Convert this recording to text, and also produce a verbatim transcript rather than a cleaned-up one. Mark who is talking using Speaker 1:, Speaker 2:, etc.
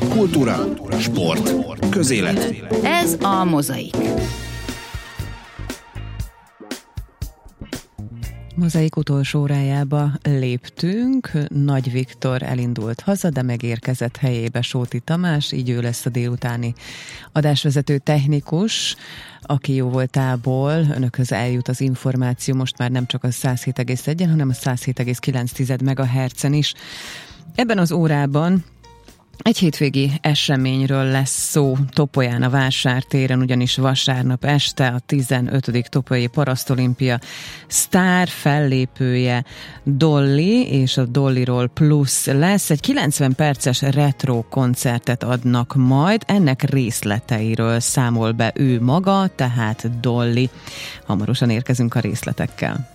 Speaker 1: Kultúra, sport, közélet.
Speaker 2: Ez a Mozaik.
Speaker 3: Mozaik utolsó órájába léptünk. Nagy Viktor elindult haza, de megérkezett helyébe Sóti Tamás, így ő lesz a délutáni adásvezető technikus, aki jó voltából önökhöz eljut az információ, most már nem csak a száz hét egész egy, hanem a száz hét egész kilenc megahertzen is. Ebben az órában egy hétvégi eseményről lesz szó Topolyán a Vásártéren, ugyanis vasárnap este a tizenötödik Topolyai Parasztolimpia sztár fellépője Dolly, és a Dollyról plusz lesz. Egy kilencven perces retro koncertet adnak majd, ennek részleteiről számol be ő maga, tehát Dolly. Hamarosan érkezünk a részletekkel.